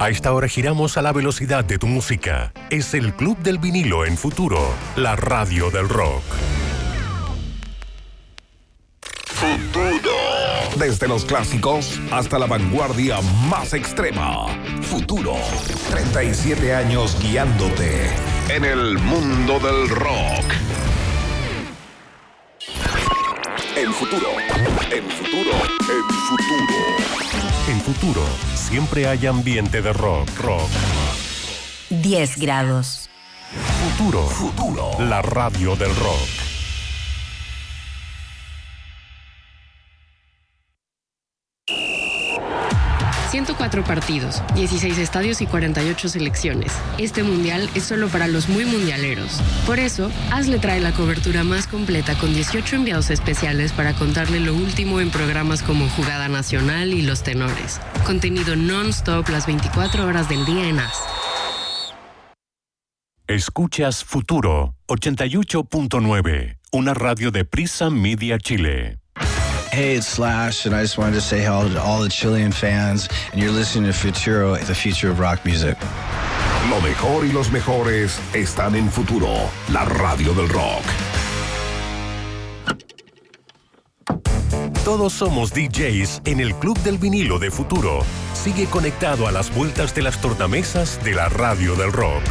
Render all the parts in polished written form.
A esta hora giramos a la velocidad de tu música. Es el Club del Vinilo en Futuro, la radio del rock. Futuro. Desde los clásicos hasta la vanguardia más extrema. Futuro. 37 años guiándote en el mundo del rock. En Futuro. En Futuro. En Futuro. En Futuro, siempre hay ambiente de rock. 10 grados. Futuro. La radio del rock. 104 partidos, 16 estadios y 48 selecciones. Este mundial es solo para los muy mundialeros. Por eso, ASLE trae la cobertura más completa con 18 enviados especiales para contarle lo último en programas como Jugada Nacional y Los Tenores. Contenido non-stop las 24 horas del día en AS. Escuchas Futuro 88.9, una radio de Prisa Media Chile. Hey, it's Slash, and I just wanted to say hello to all the Chilean fans, and you're listening to Futuro, the future of rock music. Lo mejor y los mejores están en Futuro, la radio del rock. Todos somos DJs en el Club del Vinilo de Futuro. Sigue conectado a las vueltas de las tornamesas de la radio del rock.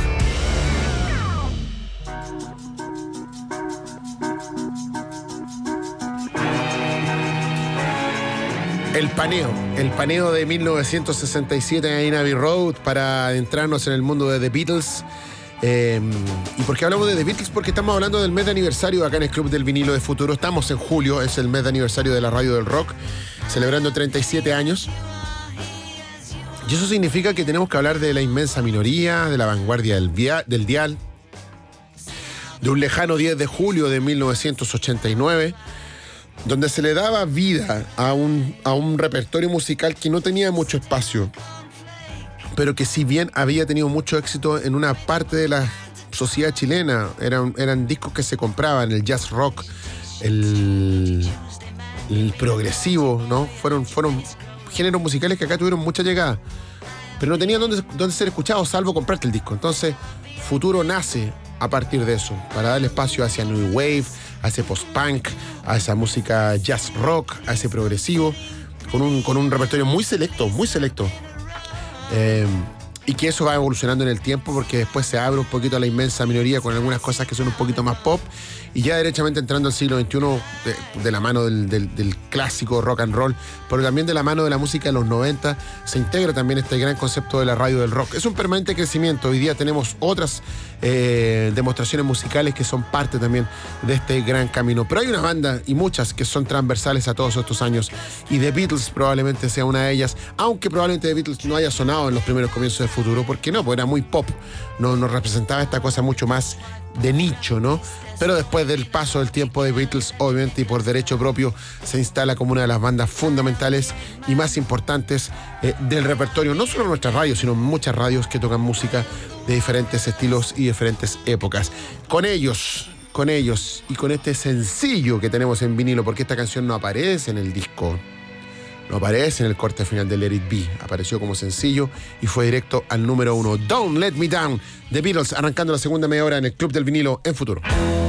El paneo de 1967 en Abbey Road para adentrarnos en el mundo de The Beatles. ¿Y por qué hablamos de The Beatles? Porque estamos hablando del mes de aniversario acá en el Club del Vinilo de Futuro. Estamos en julio, es el mes de aniversario de la radio del rock, celebrando 37 años. Y eso significa que tenemos que hablar de la inmensa minoría, de la vanguardia del dial, de un lejano 10 de julio de 1989, donde se le daba vida a un repertorio musical que no tenía mucho espacio, pero que si bien había tenido mucho éxito en una parte de la sociedad chilena, eran discos que se compraban, el jazz rock, el progresivo, ¿no? Fueron géneros musicales que acá tuvieron mucha llegada, pero no tenían dónde ser escuchados, salvo comprarte el disco. Entonces, Futuro nace a partir de eso, para darle espacio hacia New Wave, a ese post-punk, a esa música jazz rock, a ese progresivo, con un repertorio muy selecto. Y que eso va evolucionando en el tiempo, porque después se abre un poquito a la inmensa minoría con algunas cosas que son un poquito más pop, y ya derechamente entrando al siglo XXI de la mano del clásico rock and roll, pero también de la mano de la música de los 90, se integra también este gran concepto de la radio del rock. Es un permanente crecimiento. Hoy día tenemos otras demostraciones musicales que son parte también de este gran camino. Pero hay una banda, y muchas, que son transversales a todos estos años, y The Beatles probablemente sea una de ellas, aunque probablemente The Beatles no haya sonado en los primeros comienzos de Futuro, porque no, pues era muy pop, no representaba esta cosa mucho más de nicho, ¿no? Pero después del paso del tiempo de Beatles, obviamente, y por derecho propio, se instala como una de las bandas fundamentales y más importantes del repertorio, no solo en nuestras radios, sino en muchas radios que tocan música de diferentes estilos y diferentes épocas. Con ellos y con este sencillo que tenemos en vinilo, porque esta canción no aparece en el disco, no aparece en el corte final de Let It Be, apareció como sencillo y fue directo al número 1. Don't Let Me Down, The Beatles, arrancando la segunda media hora en el Club del Vinilo en Futuro.